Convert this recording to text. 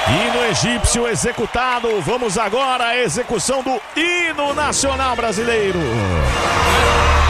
Hino egípcio executado. Vamos agora à execução do hino nacional brasileiro.